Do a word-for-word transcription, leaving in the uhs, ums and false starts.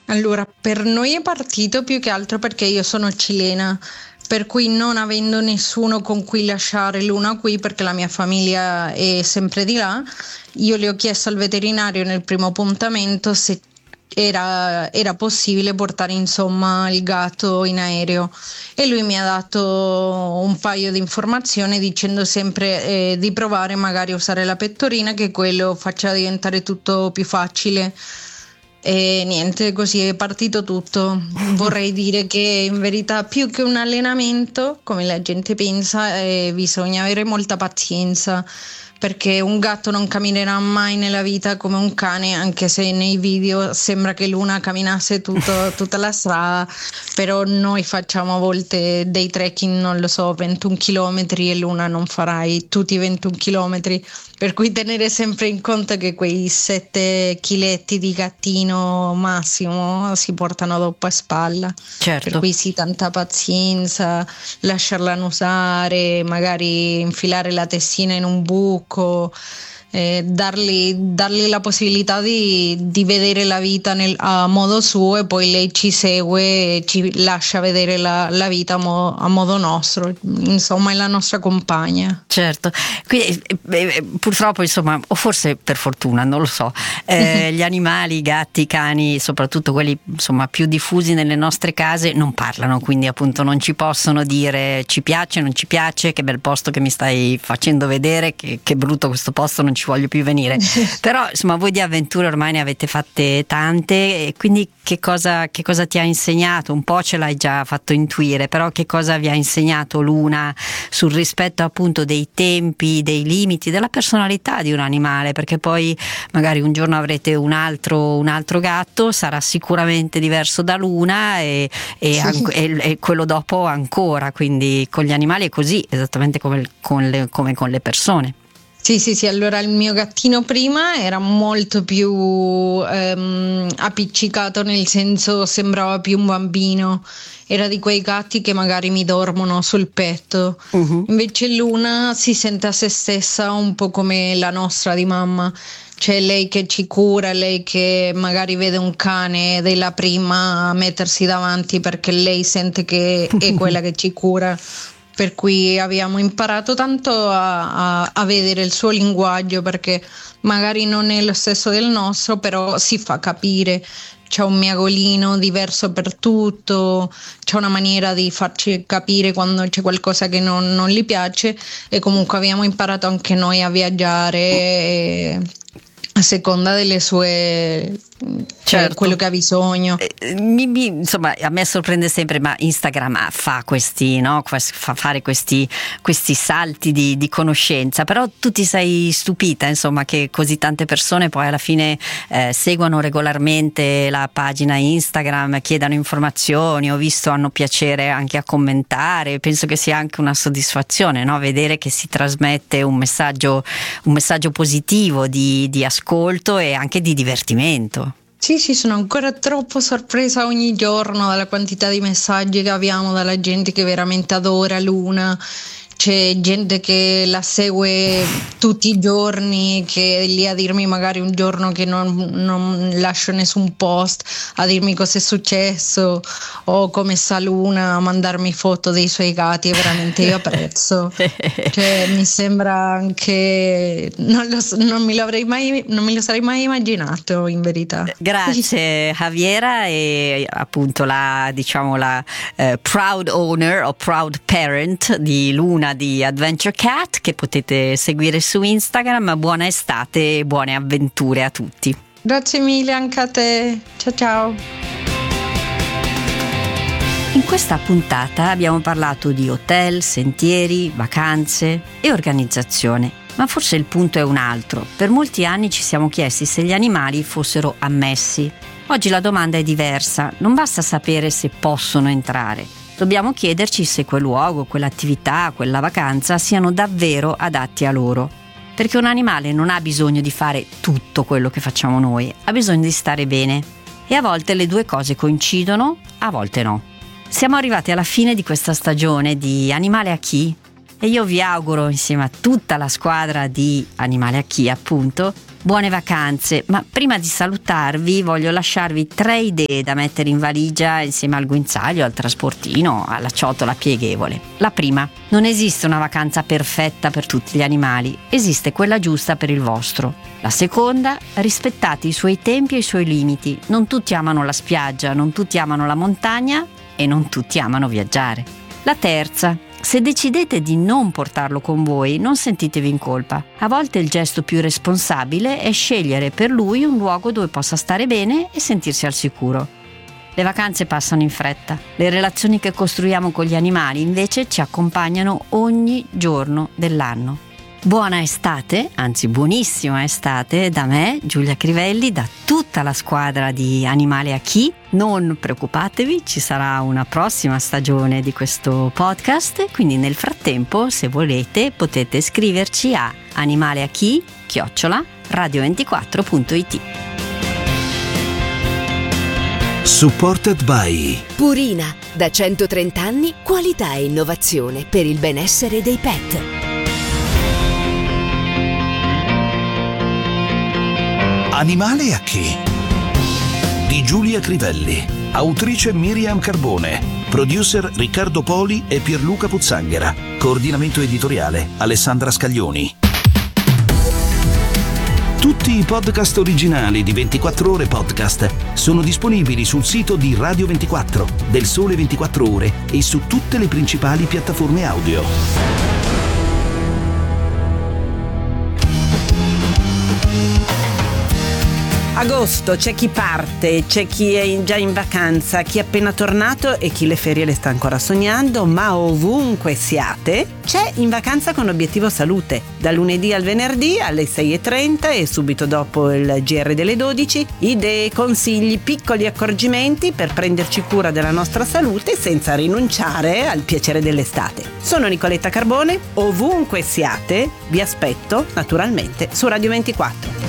Allora, per noi è partito più che altro perché io sono cilena, per cui non avendo nessuno con cui lasciare Luna qui, perché la mia famiglia è sempre di là, io le ho chiesto al veterinario nel primo appuntamento se era, era possibile portare insomma il gatto in aereo e lui mi ha dato un paio di informazioni dicendo sempre eh, di provare magari a usare la pettorina, che quello faccia diventare tutto più facile. E niente, così è partito tutto. Vorrei dire che in verità più che un allenamento, come la gente pensa, eh, bisogna avere molta pazienza, perché un gatto non camminerà mai nella vita come un cane, anche se nei video sembra che Luna camminasse tutto- tutta la strada, però noi facciamo a volte dei trekking, non lo so, ventuno chilometri e Luna non farai tutti i ventuno chilometri, per cui tenere sempre in conto che quei sette chiletti di gattino massimo si portano dopo a spalla. Per Certo. cui sì, tanta pazienza, lasciarla annusare, magari infilare la testina in un buco, eh, dargli, dargli la possibilità di, di vedere la vita nel- a modo suo, e poi lei ci segue e ci lascia vedere la, la vita a, mo- a modo nostro. Insomma, è la nostra compagna. Certo, quindi eh, eh, purtroppo, insomma, o forse per fortuna, non lo so, eh, gli animali, i gatti, i cani, soprattutto quelli insomma più diffusi nelle nostre case, non parlano, quindi appunto non ci possono dire ci piace, non ci piace, che bel posto che mi stai facendo vedere, che, che brutto questo posto, non ci voglio più venire. Però insomma voi di avventure ormai ne avete fatte tante, e quindi che cosa, che cosa ti ha insegnato? Un po' ce l'hai già fatto intuire, però che cosa vi ha insegnato Luna sul rispetto appunto dei tempi, dei limiti, della personalità di un animale? Perché poi magari un giorno avrete un altro, un altro gatto, sarà sicuramente diverso da Luna, e, e, Sì. anco- e- e quello dopo ancora, quindi con gli animali è così, esattamente come, con le, come con le persone. Sì, sì, sì, allora il mio gattino prima era molto più ehm, appiccicato, nel senso sembrava più un bambino, era di quei gatti che magari mi dormono sul petto. Mhm. Invece Luna si sente a se stessa un po' come la nostra di mamma, c'è lei che ci cura, lei che magari vede un cane ed è la prima a mettersi davanti perché lei sente che è quella che ci cura. Per cui abbiamo imparato tanto a, a- a vedere il suo linguaggio, perché magari non è lo stesso del nostro, però si fa capire. C'è un miagolino diverso per tutto, c'è una maniera di farci capire quando c'è qualcosa che non, non gli piace, e comunque abbiamo imparato anche noi a viaggiare eh, a seconda delle sue, cioè Certo. quello che ha bisogno. Eh, mi- mi- insomma, a me sorprende sempre, ma Instagram fa questi, no? Quas- fa fare questi, questi salti di, di conoscenza, però tu ti sei stupita, insomma, che così tante persone poi alla fine eh, seguono regolarmente la pagina Instagram, chiedano informazioni, ho visto hanno piacere anche a commentare. Penso che sia anche una soddisfazione, no? Vedere che si trasmette un messaggio, un messaggio positivo di, di ascolto e anche di divertimento. Sì, sì, sono ancora troppo sorpresa ogni giorno dalla quantità di messaggi che abbiamo dalla gente che veramente adora Luna. C'è gente che la segue tutti i giorni, che è lì a dirmi magari un giorno che non, non lascio nessun post, a dirmi cosa è successo o come sta Luna, a mandarmi foto dei suoi gatti, e veramente io apprezzo. Cioè, mi sembra anche, non, lo so- non me l'avrei mai, non me lo sarei mai immaginato in verità. Grazie Javiera, e appunto la, diciamo, la eh, proud owner o proud parent di Luna di Adventure Cat, che potete seguire su Instagram. Buona estate e buone avventure a tutti. Grazie mille anche a te, ciao ciao. In questa puntata abbiamo parlato di hotel, sentieri, vacanze e organizzazione, ma forse il punto è un altro. Per molti anni ci siamo chiesti se gli animali fossero ammessi. Oggi la domanda è diversa, non basta sapere se possono entrare. Dobbiamo chiederci se quel luogo, quell'attività, quella vacanza siano davvero adatti a loro. Perché un animale non ha bisogno di fare tutto quello che facciamo noi, ha bisogno di stare bene. E a volte le due cose coincidono, a volte no. Siamo arrivati alla fine di questa stagione di Animale a chi? E io vi auguro, insieme a tutta la squadra di Animale a chi, appunto, buone vacanze, ma prima di salutarvi voglio lasciarvi tre idee da mettere in valigia insieme al guinzaglio, al trasportino, alla ciotola pieghevole. La prima: non esiste una vacanza perfetta per tutti gli animali, esiste quella giusta per il vostro. La seconda: rispettate i suoi tempi e i suoi limiti. Non tutti amano la spiaggia, non tutti amano la montagna e non tutti amano viaggiare. La terza: se decidete di non portarlo con voi, non sentitevi in colpa. A volte il gesto più responsabile è scegliere per lui un luogo dove possa stare bene e sentirsi al sicuro. Le vacanze passano in fretta. Le relazioni che costruiamo con gli animali invece ci accompagnano ogni giorno dell'anno. Buona estate, anzi buonissima estate da me, Giulia Crivelli, da tutta la squadra di Animale a Chi. Non preoccupatevi, ci sarà una prossima stagione di questo podcast, quindi nel frattempo, se volete, potete scriverci a animaleachi chiocciola radio ventiquattro punto it. Supported by Purina, da centotrenta anni qualità e innovazione per il benessere dei pet. Animale a Chi? Di Giulia Crivelli, autrice Miriam Carbone, producer Riccardo Poli e Pierluca Puzzanghera, coordinamento editoriale Alessandra Scaglioni. Tutti i podcast originali di ventiquattro Ore Podcast sono disponibili sul sito di Radio ventiquattro, del Sole ventiquattro Ore e su tutte le principali piattaforme audio. Agosto, c'è chi parte, c'è chi è in- già in vacanza, chi è appena tornato e chi le ferie le sta ancora sognando, ma ovunque siate, c'è In Vacanza con Obiettivo Salute. Da lunedì al venerdì alle sei e trenta e subito dopo il G R delle dodici, idee, consigli, piccoli accorgimenti per prenderci cura della nostra salute senza rinunciare al piacere dell'estate. Sono Nicoletta Carbone, ovunque siate, vi aspetto naturalmente su Radio ventiquattro.